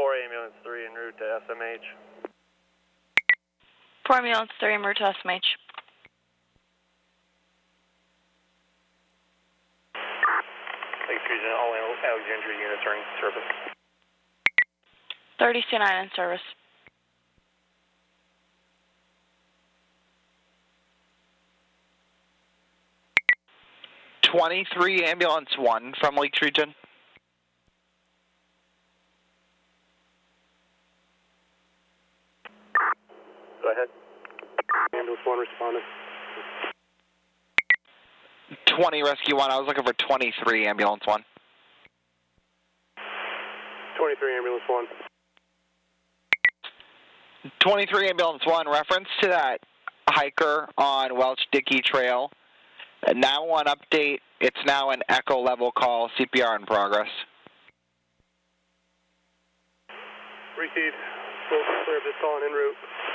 4 ambulance 3 en route to SMH. 4 ambulance 3 en route to SMH. Lakes Region, all Alexandria units are in service. 30C9 in service. Ambulance 1 from Lakes Region. Go ahead. Ambulance 1 responding. 20 Rescue 1, I was looking for 23 Ambulance 1. 23 Ambulance 1. 23 Ambulance 1, reference to that hiker on Welch Dickey Trail. Now on update, it's now an echo level call, CPR in progress. Received. Full clear of this call en route.